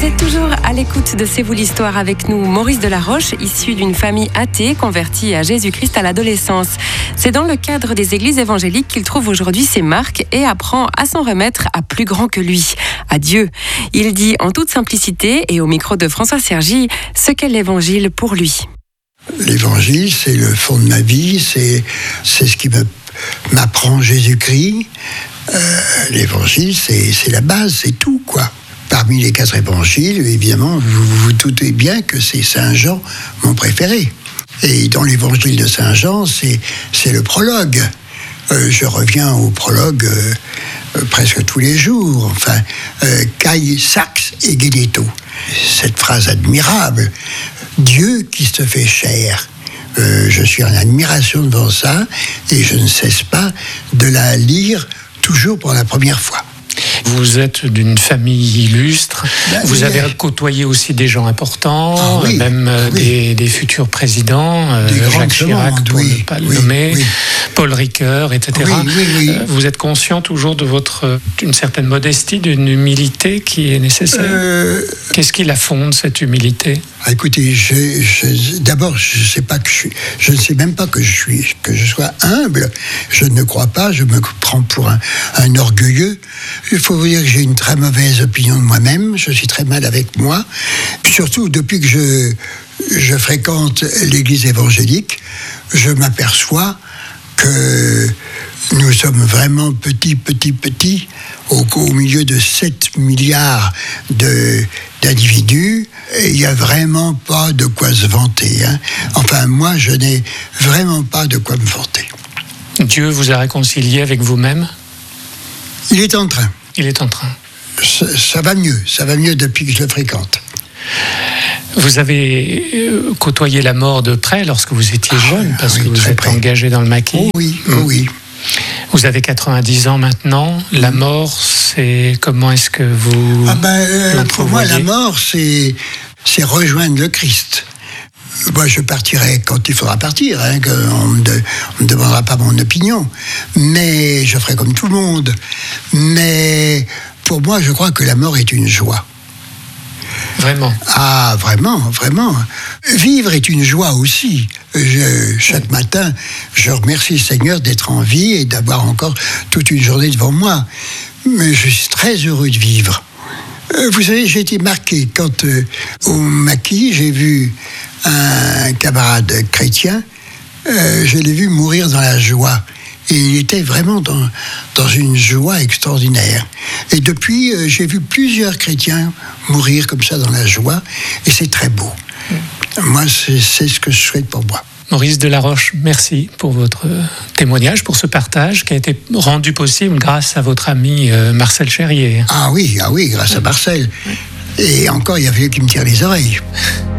Vous êtes toujours à l'écoute de C'est vous l'histoire avec nous, Maurice Delaroche, issu d'une famille athée convertie à Jésus-Christ à l'adolescence. C'est dans le cadre des églises évangéliques qu'il trouve aujourd'hui ses marques et apprend à s'en remettre à plus grand que lui, à Dieu. Il dit en toute simplicité et au micro de François Sergi ce qu'est l'évangile pour lui. L'évangile, c'est le fond de ma vie, c'est ce qui m'apprend Jésus-Christ. L'évangile, c'est la base, c'est tout, quoi. Parmi les 4 évangiles, évidemment, vous vous doutez bien que c'est Saint Jean, mon préféré. Et dans l'évangile de Saint Jean, c'est le prologue. Je reviens au prologue presque tous les jours. Enfin, Kai, Sax et Geneto. Cette phrase admirable. Dieu qui se fait chair. Je suis en admiration devant ça et je ne cesse pas de la lire toujours pour la première fois. Vous êtes d'une famille illustre, vous avez côtoyé aussi des gens importants, des futurs présidents, Jacques Chirac pour ne pas le nommer, Paul Ricoeur, etc. Vous êtes conscient toujours d'une certaine modestie, d'une humilité qui est nécessaire. Qu'est-ce qui la fonde, cette humilité ? Écoutez, d'abord, je ne sais même pas que je sois humble. Je ne crois pas, je me prends pour un orgueilleux. Il faut vous dire que j'ai une très mauvaise opinion de moi-même. Je suis très mal avec moi. Puis surtout, depuis que je fréquente l'église évangélique, je m'aperçois que nous sommes vraiment petits, au milieu de 7 milliards d'individus. Et il n'y a vraiment pas de quoi se vanter. Enfin, moi, je n'ai vraiment pas de quoi me vanter. Dieu vous a réconcilié avec vous-même ? Il est en train. Ça va mieux depuis que je le fréquente. Vous avez côtoyé la mort de près lorsque vous étiez jeune, parce que vous êtes engagé dans le maquis. Oui. Vous avez 90 ans maintenant. La mort, comment est-ce que vous pour moi, la mort, c'est rejoindre le Christ. Moi, je partirai quand il faudra partir. On me demandera pas mon opinion. Mais je ferai comme tout le monde. Mais pour moi, je crois que la mort est une joie. Vraiment ? Ah, vraiment. Vivre est une joie aussi. Chaque matin, je remercie le Seigneur d'être en vie et d'avoir encore toute une journée devant moi. Mais je suis très heureux de vivre. Vous savez, j'ai été marqué quand au maquis, j'ai vu un camarade chrétien, je l'ai vu mourir dans la joie. Et il était vraiment dans une joie extraordinaire. Et depuis, j'ai vu plusieurs chrétiens mourir comme ça dans la joie, et c'est très beau. Moi, c'est ce que je souhaite pour moi. Maurice Delaroche, merci pour votre témoignage, pour ce partage qui a été rendu possible grâce à votre ami Marcel Cherrier. Ah oui, grâce à Marcel. Et encore, il y a fallu qu'il me tire les oreilles.